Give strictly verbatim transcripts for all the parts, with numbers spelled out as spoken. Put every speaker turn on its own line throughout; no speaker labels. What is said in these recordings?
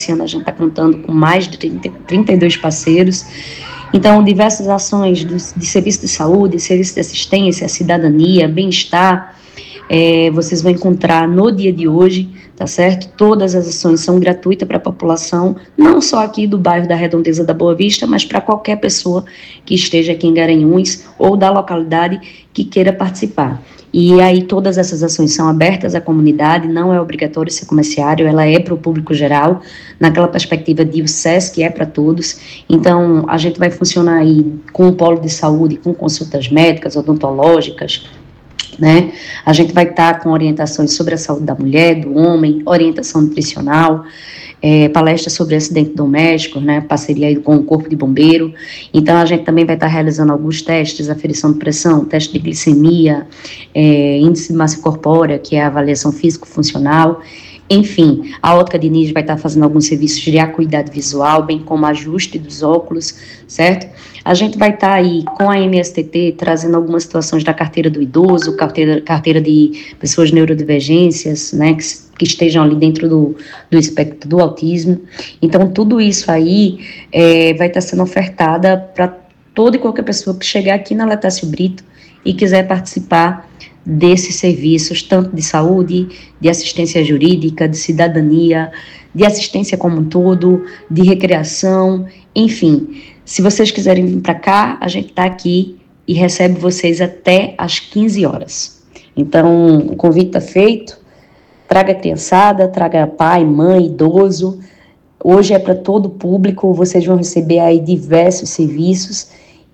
Esse ano a gente está contando com mais de trinta, trinta e dois parceiros. Então, diversas ações do, de serviço de saúde, serviço de assistência, cidadania, bem-estar, é, vocês vão encontrar no dia de hoje, tá certo? Todas as ações são gratuitas para a população, não só aqui do bairro da Redondeza da Boa Vista, mas para qualquer pessoa que esteja aqui em Garanhuns ou da localidade que queira participar. E aí todas essas ações são abertas à comunidade, não é obrigatório ser comerciário, ela é para o público geral, naquela perspectiva de o SESC é para todos. Então, a gente vai funcionar aí com o polo de saúde, com consultas médicas, odontológicas, né? A gente vai estar com orientações sobre a saúde da mulher, do homem, orientação nutricional, é, palestras sobre acidente doméstico, né, parceria aí com o Corpo de Bombeiro. Então, a gente também vai estar realizando alguns testes, aferição de pressão, teste de glicemia, é, índice de massa corpórea, que é a avaliação físico-funcional. Enfim, a Ótica Diniz vai estar fazendo alguns serviços de acuidade visual, bem como ajuste dos óculos, certo? A gente vai estar aí com a M S T T trazendo algumas situações da carteira do idoso, carteira, carteira de pessoas neurodivergências, né, que, que estejam ali dentro do, do espectro do autismo. Então, tudo isso aí é, vai estar sendo ofertada para toda e qualquer pessoa que chegar aqui na Letácio Brito e quiser participar desses serviços, tanto de saúde, de assistência jurídica, de cidadania, de assistência como um todo, de recreação, enfim. Se vocês quiserem vir para cá, a gente está aqui e recebe vocês até às quinze horas. Então, o convite está feito, traga a criançada, traga pai, mãe, idoso. Hoje é para todo o público, vocês vão receber aí diversos serviços.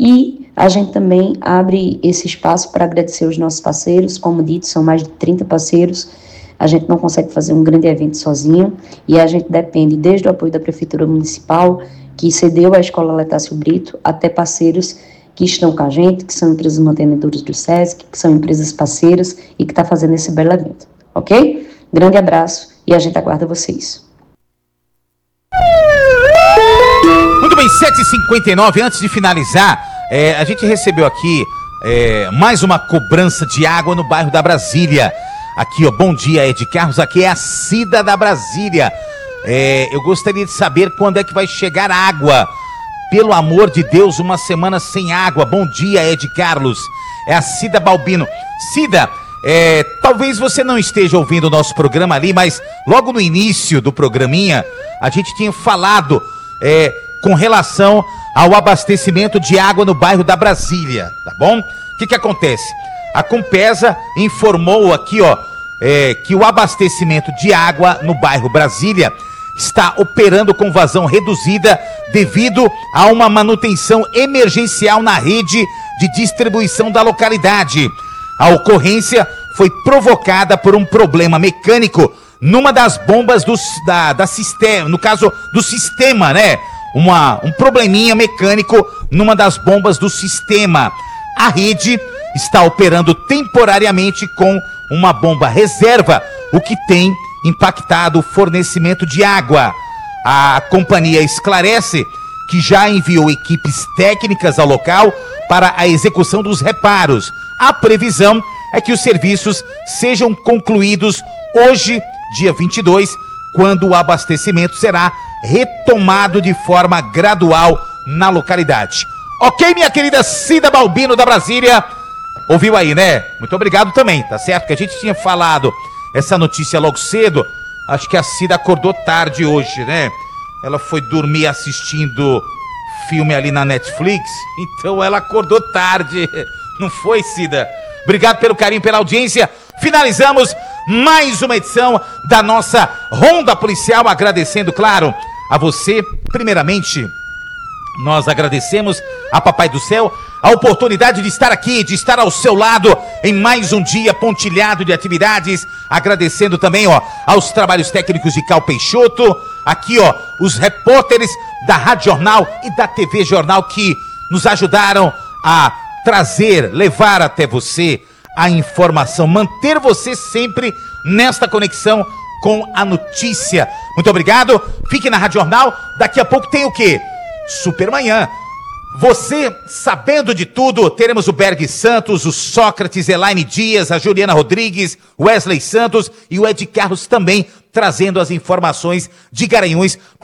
E a gente também abre esse espaço para agradecer os nossos parceiros, como dito, são mais de trinta parceiros, a gente não consegue fazer um grande evento sozinho, e a gente depende desde o apoio da Prefeitura Municipal, que cedeu à Escola Letácio Brito, até parceiros que estão com a gente, que são empresas mantenedoras do SESC, que são empresas parceiras e que estão tá fazendo esse belo evento, ok? Grande abraço e a gente aguarda vocês.
Muito bem, sete e cinquenta e nove, antes de finalizar, é, a gente recebeu aqui é, mais uma cobrança de água no bairro da Brasília. Aqui, ó, bom dia, Ed Carlos, aqui é a Cida da Brasília. É, eu gostaria de saber quando é que vai chegar água. Pelo amor de Deus, uma semana sem água. Bom dia, Ed Carlos. É a Cida Balbino. Cida, é, talvez você não esteja ouvindo o nosso programa ali, mas logo no início do programinha, a gente tinha falado é, com relação ao abastecimento de água no bairro da Brasília, tá bom? O que que acontece? A Compesa informou aqui, ó, é, que o abastecimento de água no bairro Brasília está operando com vazão reduzida devido a uma manutenção emergencial na rede de distribuição da localidade. A ocorrência foi provocada por um problema mecânico numa das bombas do, da, da sistema, no caso do sistema, né? Uma, um probleminha mecânico numa das bombas do sistema. A rede está operando temporariamente com uma bomba reserva, o que tem impactado o fornecimento de água. A companhia esclarece que já enviou equipes técnicas ao local para a execução dos reparos. A previsão é que os serviços sejam concluídos hoje, dia vinte e dois, quando o abastecimento será retomado de forma gradual na localidade. Ok, minha querida Cida Balbino da Brasília? Ouviu aí, né? Muito obrigado também, tá certo? Que a gente tinha falado essa notícia logo cedo. Acho que a Cida acordou tarde hoje, né? Ela foi dormir assistindo filme ali na Netflix, então ela acordou tarde. Não foi, Cida? Obrigado pelo carinho, pela audiência. Finalizamos mais uma edição da nossa Ronda Policial, agradecendo, claro, a você, primeiramente. Nós agradecemos a Papai do Céu a oportunidade de estar aqui, de estar ao seu lado em mais um dia pontilhado de atividades. Agradecendo também, ó, aos trabalhos técnicos de Cal Peixoto, aqui, ó, os repórteres da Rádio Jornal e da T V Jornal que nos ajudaram a trazer, levar até você a informação, manter você sempre nesta conexão com a notícia. Muito obrigado, fique na Rádio Jornal, daqui a pouco tem o quê? Supermanhã. Você sabendo de tudo, teremos o Berg Santos, o Sócrates, Elaine Dias, a Juliana Rodrigues, Wesley Santos e o Ed Carlos também trazendo as informações de Garanhuns.